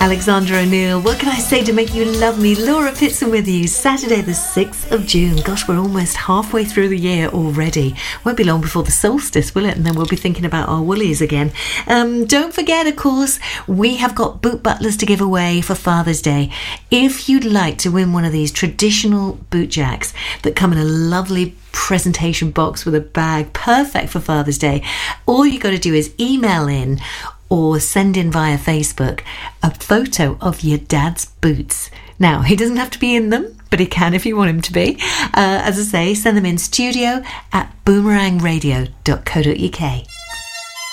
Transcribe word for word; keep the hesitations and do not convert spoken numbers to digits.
Alexandra O'Neill, what can I say to make you love me? Laura Pitson with you, Saturday the sixth of June. Gosh, we're almost halfway through the year already. Won't be long before the solstice, will it? And then we'll be thinking about our woolies again. Um, don't forget, of course, we have got boot butlers to give away for Father's Day. If you'd like to win one of these traditional boot jacks that come in a lovely presentation box with a bag, perfect for Father's Day, all you got to do is email in or send in via Facebook a photo of your dad's boots. Now, he doesn't have to be in them, but he can if you want him to be. Uh, as I say, send them in studio at boomerang radio dot co dot uk.